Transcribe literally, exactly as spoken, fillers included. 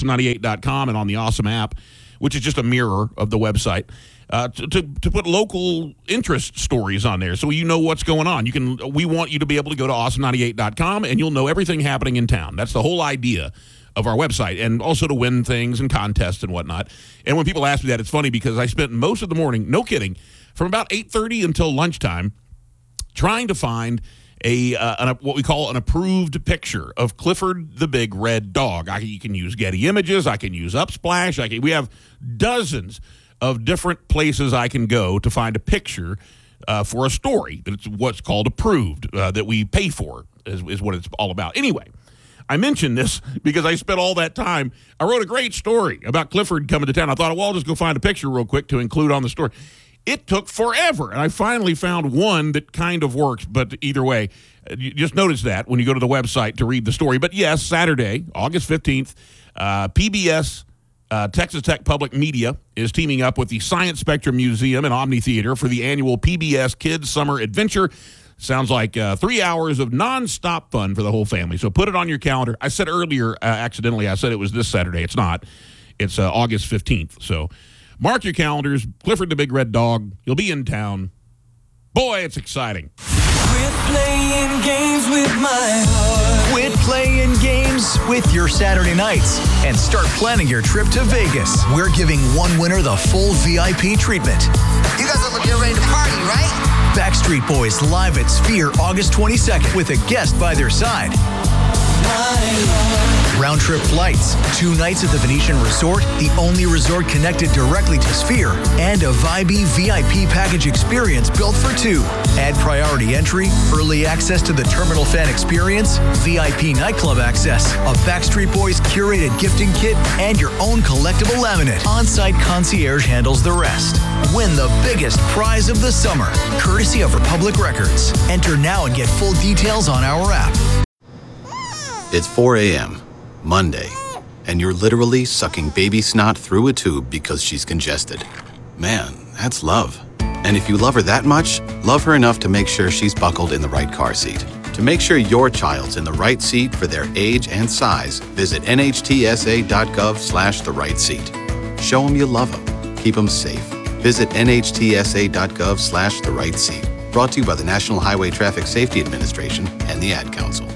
awesome ninety-eight dot com and on the Awesome app, which is just a mirror of the website, uh, to, to to put local interest stories on there so you know what's going on. You can. We want you to be able to go to awesome ninety-eight dot com and you'll know everything happening in town. That's the whole idea of our website, and also to win things and contests and whatnot. And when people ask me that, it's funny because I spent most of the morning, no kidding, from about eight thirty until lunchtime trying to find a, uh, an, what we call an approved picture of Clifford the Big Red Dog. I, you can use Getty Images. I can use Upsplash. I can, we have dozens of different places I can go to find a picture uh, for a story that's what's called approved, uh, that we pay for is, is what it's all about. Anyway, I mentioned this because I spent all that time. I wrote a great story about Clifford coming to town. I thought, well, I'll just go find a picture real quick to include on the story. It took forever, and I finally found one that kind of works, but either way, you just notice that when you go to the website to read the story. But yes, Saturday, August fifteenth, uh, P B S, uh, Texas Tech Public Media, is teaming up with the Science Spectrum Museum and Omni Theater for the annual P B S Kids Summer Adventure. Sounds like uh, three hours of nonstop fun for the whole family. So put it on your calendar. I said earlier, uh, accidentally, I said it was this Saturday. It's not. It's uh, August fifteenth. So mark your calendars. Clifford the Big Red Dog. You'll be in town. Boy, it's exciting. Quit playing games with my heart. Quit playing games with your Saturday nights and start planning your trip to Vegas. We're giving one winner the full V I P treatment. You guys look like you're ready to party, right? Backstreet Boys live at Sphere August twenty-second with a guest by their side. Round trip flights, two nights at the Venetian Resort, the only resort connected directly to Sphere, and a Vibey V I P package experience built for two. Add priority entry, early access to the Terminal Fan experience, V I P nightclub access, a Backstreet Boys curated gifting kit, and your own collectible laminate. On-site concierge handles the rest. Win the biggest prize of the summer, courtesy of Republic Records. Enter now and get full details on our app. It's four a.m., Monday, and you're literally sucking baby snot through a tube because she's congested. Man, that's love. And if you love her that much, love her enough to make sure she's buckled in the right car seat. To make sure your child's in the right seat for their age and size, visit nhtsa.gov slash the right seat. Show them you love them. Keep them safe. Visit nhtsa.gov slash the right seat. Brought to you by the National Highway Traffic Safety Administration and the Ad Council.